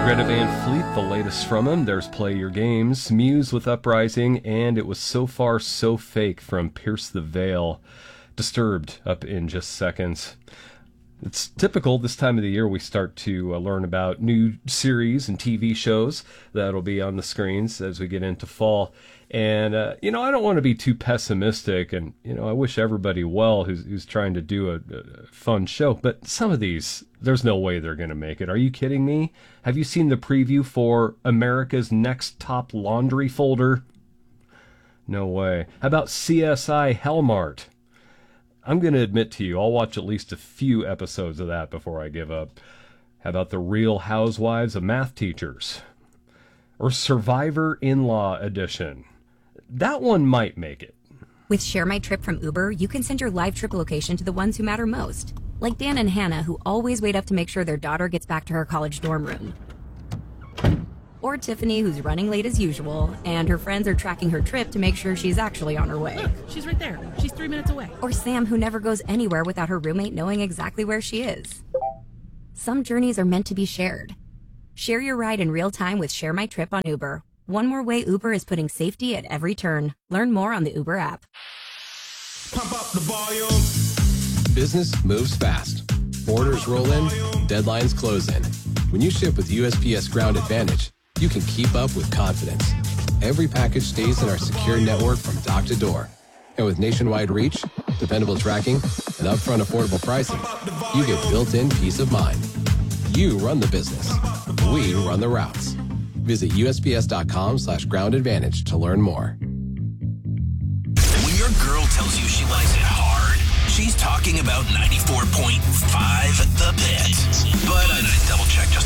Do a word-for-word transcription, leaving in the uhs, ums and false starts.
Greta Van Fleet, the latest from him. There's Play Your Games, Muse with Uprising, and It Was So Far So Fake from Pierce the Veil. Disturbed up in just seconds. It's typical this time of the year we start to uh, learn about new series and T V shows that'll be on the screens as we get into fall. And, uh, you know, I don't want to be too pessimistic, and, you know, I wish everybody well who's, who's trying to do a, a fun show. But some of these, there's no way they're going to make it. Are you kidding me? Have you seen the preview for America's Next Top Laundry Folder? No way. How about C S I Hellmart? I'm going to admit to you, I'll watch at least a few episodes of that before I give up. How about The Real Housewives of Math Teachers? Or Survivor In-Law Edition? That one might make it. With Share My Trip from Uber, you can send your live trip location to the ones who matter most. Like Dan and Hannah, who always wait up to make sure their daughter gets back to her college dorm room. Or Tiffany, who's running late as usual, and her friends are tracking her trip to make sure she's actually on her way. Look, she's right there. She's three minutes away. Or Sam, who never goes anywhere without her roommate knowing exactly where she is. Some journeys are meant to be shared. Share your ride in real time with Share My Trip on Uber. One more way Uber is putting safety at every turn. Learn more on the Uber app. Pump up the volume. Business moves fast. Orders roll in, deadlines close in. When you ship with U S P S Ground Advantage, you can keep up with confidence. Every package stays in our secure network from dock to door. And with nationwide reach, dependable tracking, and upfront affordable pricing, you get built-in peace of mind. You run the business. We run the routes. Visit U S P S dot com slash ground advantage to learn more. When your girl tells you she likes it hard, she's talking about ninety-four point five The Pit. But I double check just